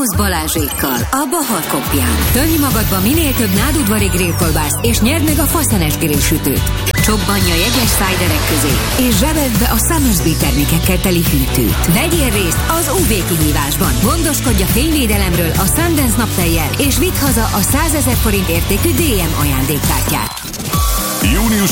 Amos Balázsékkal a Bahar Kopján. Törj magadba minél több nádudvari grillkolbászt, és nyerd meg a faszenes grillsütőt. Csobbanj a jegyes szájderek közé, és zsebeld be a Summersby termékekkel teli hűtőt. Vegyél részt az UV kihívásban. Gondoskodj a fényvédelemről a Sundance naptejjel, és vidd haza a 100 000 forint értékű DM ajándékkártyát. Június